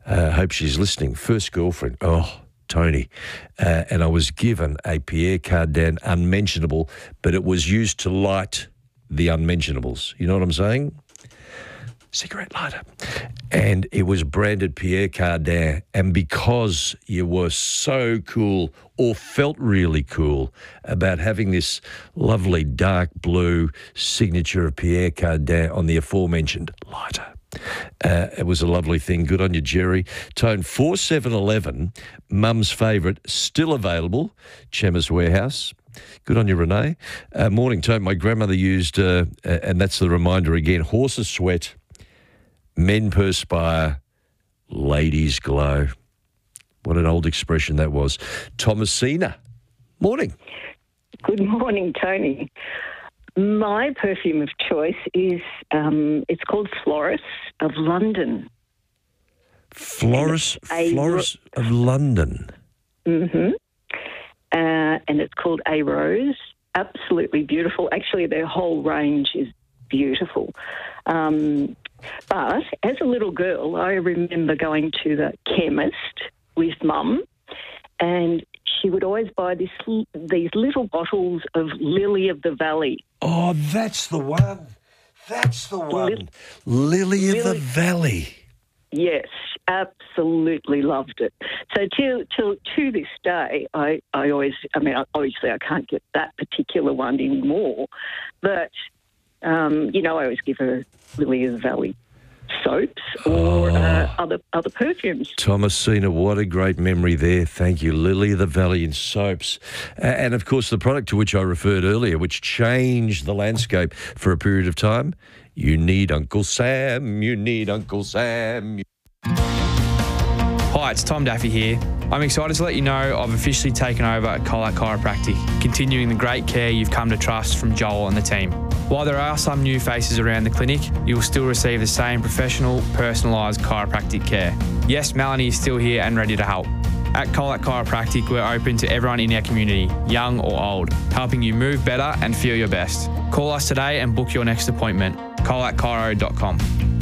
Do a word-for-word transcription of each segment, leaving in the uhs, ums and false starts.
Uh, hope she's listening. First girlfriend. Oh, Tony. Uh, and I was given a Pierre Cardin unmentionable, but it was used to light the unmentionables. You know what I'm saying? Cigarette lighter. And it was branded Pierre Cardin. And because you were so cool or felt really cool about having this lovely dark blue signature of Pierre Cardin on the aforementioned lighter, uh, it was a lovely thing. Good on you, Jerry. Tone four seven one one, Mum's favourite, still available, Chemist Warehouse. Good on you, Renee. Uh, morning, Tone. My grandmother used, uh, and that's the reminder again, horses sweat, men perspire, ladies glow. What an old expression that was. Thomasina, morning. Good morning, Tony. My perfume of choice is, um, it's called Floris of London. Floris, Floris of London. Mm-hmm. Uh, and it's called A Rose. Absolutely beautiful. Actually, their whole range is beautiful. Um, but as a little girl, I remember going to the chemist with Mum, and she would always buy this these little bottles of Lily of the Valley. Oh, that's the one. That's the one. Lily, Lily of the Valley. Yes, absolutely loved it. So till till to this day, I, I always, I mean, obviously I can't get that particular one anymore, but, um, you know, I always give her Lily of the Valley soaps or oh. uh, other other perfumes. Thomasina, what a great memory there. Thank you. Lily of the Valley in soaps. Uh, and, of course, the product to which I referred earlier, which changed the landscape for a period of time, you need Uncle Sam, you need Uncle Sam. Hi, it's Tom Daffy here. I'm excited to let you know I've officially taken over at Colac Chiropractic, continuing the great care you've come to trust from Joel and the team. While there are some new faces around the clinic, you will still receive the same professional, personalised chiropractic care. Yes, Melanie is still here and ready to help. At Colac Chiropractic, we're open to everyone in our community, young or old, helping you move better and feel your best. Call us today and book your next appointment. colac chiro dot com.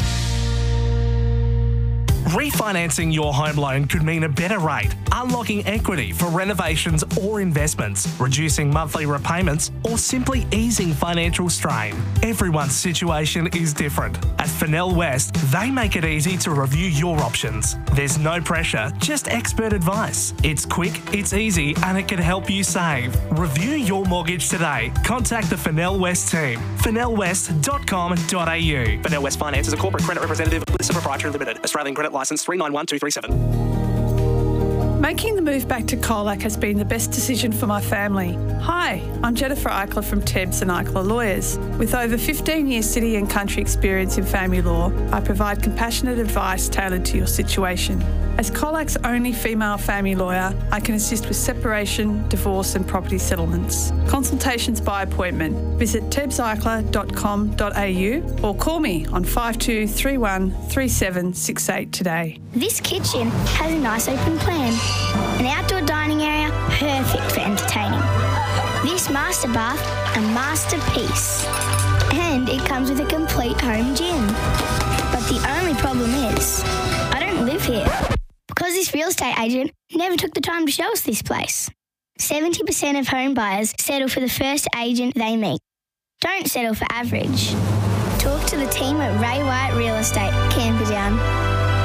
Refinancing your home loan could mean a better rate, unlocking equity for renovations or investments, reducing monthly repayments, or simply easing financial strain. Everyone's situation is different. At Fennell West, they make it easy to review your options. There's no pressure, just expert advice. It's quick, it's easy, and it can help you save. Review your mortgage today. Contact the Fennell West team. fennell west dot com dot a u. Fennell West Finance is a corporate credit representative of Blissa Proprietary Limited, Australian Credit Licence three nine one two three seven. Making the move back to Colac has been the best decision for my family. Hi, I'm Jennifer Eichler from Tebbs and Eichler Lawyers. With over fifteen years city and country experience in family law, I provide compassionate advice tailored to your situation. As Colac's only female family lawyer, I can assist with separation, divorce and property settlements. Consultations by appointment. Visit tebbs eichler dot com dot a u or call me on five two three one three seven six eight today. This kitchen has a nice open plan. An outdoor dining area, perfect for entertaining. This master bath, a masterpiece. And it comes with a complete home gym. But the only problem is, I don't live here. Because this real estate agent never took the time to show us this place. seventy percent of home buyers settle for the first agent they meet. Don't settle for average. Talk to the team at Ray White Real Estate, Camperdown.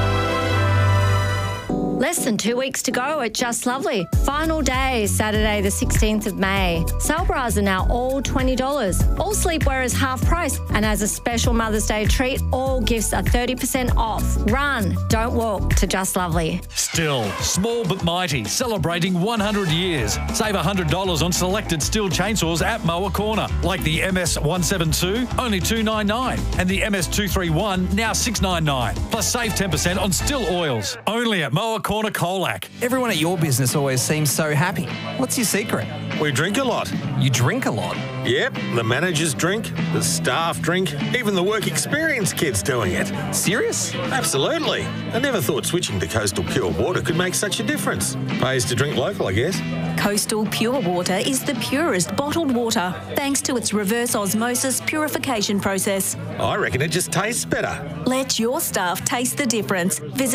Less than two weeks to go at Just Lovely. Final day, Saturday the sixteenth of May. Sale bras are now all twenty dollars. All sleepwear is half price. And as a special Mother's Day treat, all gifts are thirty percent off. Run, don't walk to Just Lovely. Still, small but mighty, celebrating one hundred years. Save one hundred dollars on selected Still chainsaws at Mower Corner, like the M S one seventy-two, only two ninety-nine, and the M S two thirty-one, now six ninety-nine. Plus save ten percent on Still oils, only at Mower Corner Colac. Everyone at your business always seems so happy. What's your secret? We drink a lot. You drink a lot? Yep, the managers drink, the staff drink, even the work experience kids doing it. Serious? Absolutely. I never thought switching to Coastal Pure Water could make such a difference. Pays to drink local, I guess. Coastal Pure Water is the purest bottled water, thanks to its reverse osmosis purification process. I reckon it just tastes better. Let your staff taste the difference. Visit